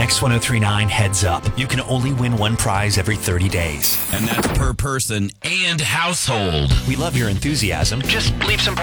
X1039 Heads Up. You can only win one prize every 30 days. And that's per person and household. We love your enthusiasm. Just leave some